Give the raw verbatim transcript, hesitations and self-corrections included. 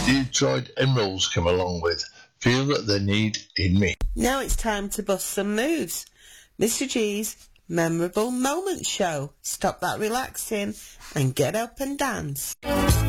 Detroit Emeralds come along with Feel That They Need In Me. Now it's time to bust some moves. Mister G's Memorable Moments Show. Stop that relaxing and get up and dance.